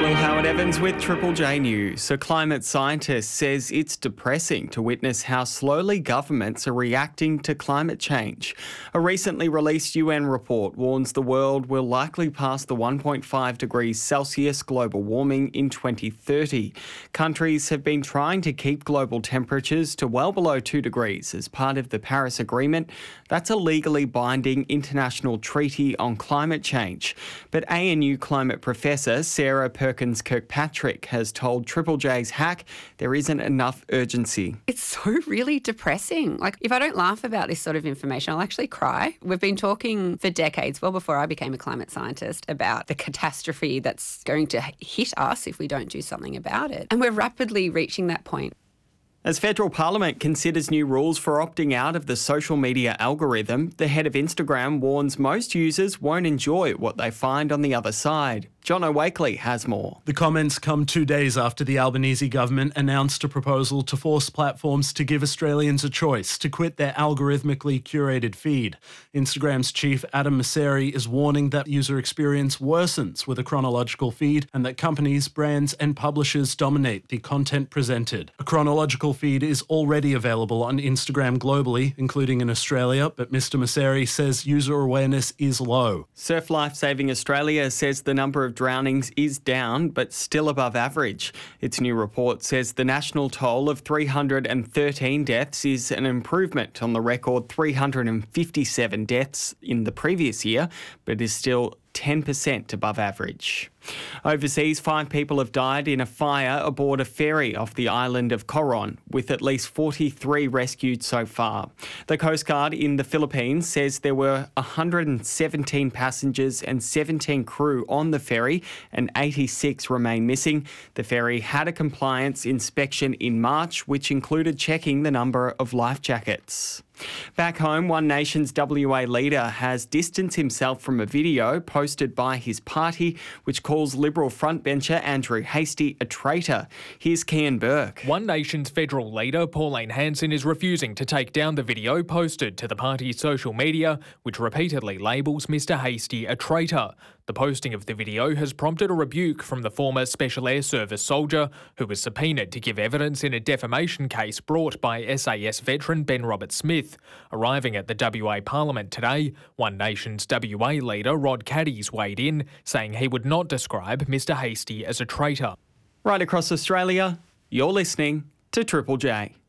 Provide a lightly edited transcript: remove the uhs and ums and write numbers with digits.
Will Howard-Evans with Triple J News. A climate scientist says it's depressing to witness how slowly governments are reacting to climate change. A recently released UN report warns the world will likely pass the 1.5 degrees Celsius global warming in 2030. Countries have been trying to keep global temperatures to well below 2 degrees as part of the Paris Agreement. That's a legally binding international treaty on climate change. But ANU climate professor Sarah Perkins-Kirkpatrick has told Triple J's Hack there isn't enough urgency. It's so really depressing. Like, if I don't laugh about this sort of information, I'll actually cry. We've been talking for decades, well before I became a climate scientist, about the catastrophe that's going to hit us if we don't do something about it. And we're rapidly reaching that point. As Federal Parliament considers new rules for opting out of the social media algorithm, the head of Instagram warns most users won't enjoy what they find on the other side. John O'Wakely has more. The comments come 2 days after the Albanese government announced a proposal to force platforms to give Australians a choice to quit their algorithmically curated feed. Instagram's chief Adam Mosseri is warning that user experience worsens with a chronological feed and that companies, brands and publishers dominate the content presented. A chronological feed is already available on Instagram globally, including in Australia, but Mr. Mosseri says user awareness is low. Surf Life Saving Australia says the number of drownings is down but still above average. Its new report says the national toll of 313 deaths is an improvement on the record 357 deaths in the previous year, but is still 10% above average. Overseas, 5 people have died in a fire aboard a ferry off the island of Coron, with at least 43 rescued so far. The Coast Guard in the Philippines says there were 117 passengers and 17 crew on the ferry, and 86 remain missing. The ferry had a compliance inspection in March, which included checking the number of life jackets. Back home, One Nation's WA leader has distanced himself from a video posted by his party, which calls Liberal frontbencher Andrew Hastie a traitor. Here's Kian Burke. One Nation's federal leader, Pauline Hanson, is refusing to take down the video posted to the party's social media, which repeatedly labels Mr Hastie a traitor. The posting of the video has prompted a rebuke from the former Special Air Service soldier, who was subpoenaed to give evidence in a defamation case brought by SAS veteran Ben Roberts-Smith. Arriving at the WA Parliament today, One Nation's WA leader Rod Caddies weighed in, saying he would not describe Mr Hastie as a traitor. Right across Australia, you're listening to Triple J.